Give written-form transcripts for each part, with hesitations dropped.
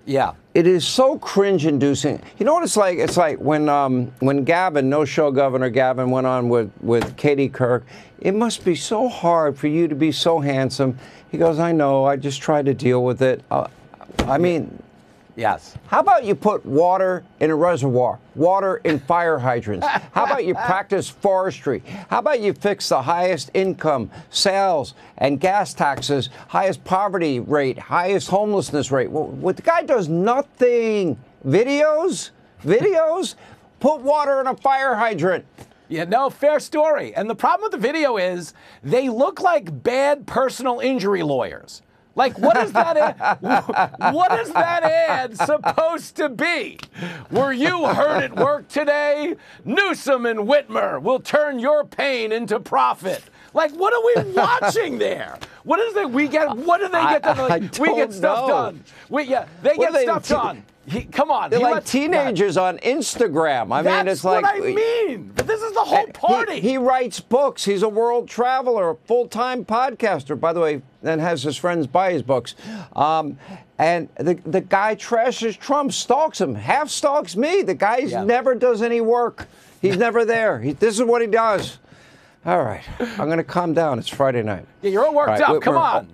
Yeah. It is so cringe-inducing. You know what it's like? It's like when Gavin, no-show Governor Gavin, went on with Katie Couric. It must be so hard for you to be so handsome. He goes, I know, I just try to deal with it. I mean... Yes. How about you put water in a reservoir, water in fire hydrants? How about you practice forestry? How about you fix the highest income, sales, and gas taxes, highest poverty rate, highest homelessness rate? Well, the guy does nothing. Videos? Put water in a fire hydrant. Yeah, no, fair story. And the problem with the video is they look like bad personal injury lawyers. Like, what is that? What is that ad supposed to be? Were you hurt at work today? Newsom and Whitmer will turn your pain into profit. Like, what are we watching there? What is that? What do they get done? Like, we get stuff done. They get stuff done. Come on. They're like teenagers on Instagram. I mean, it's like... That's what I mean. But this is the whole party. He writes books. He's a world traveler, a full-time podcaster, by the way, and has his friends buy his books. And the guy trashes Trump, stalks him, half stalks me. The guy never does any work. He's never there. This is what he does. All right. I'm going to calm down. It's Friday night. Yeah, you're all worked up. Whitmer, come on.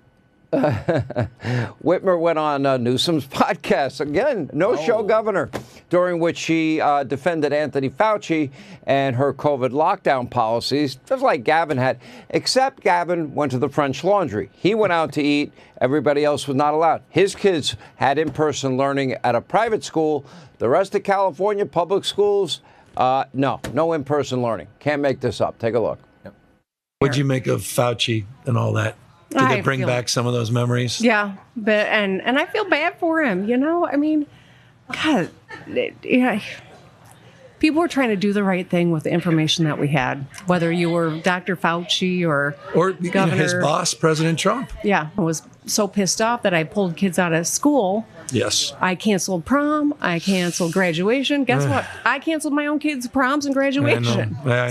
Whitmer went on Newsom's podcast again, no-show governor, during which she defended Anthony Fauci and her COVID lockdown policies, just like Gavin had, except Gavin went to the French Laundry. He went out to eat. Everybody else was not allowed. His kids had in-person learning at a private school. The rest of California public schools, no in-person learning. Can't make this up. Take a look. What'd you make of Fauci and all that? Did it bring back some of those memories? Yeah, but and I feel bad for him. You know, I mean, God, people were trying to do the right thing with the information that we had. Whether you were Dr. Fauci or Governor, his boss, President Trump. Yeah, I was so pissed off that I pulled kids out of school. Yes. I canceled prom. I canceled graduation. Guess what? I canceled my own kids' proms and graduation. I know.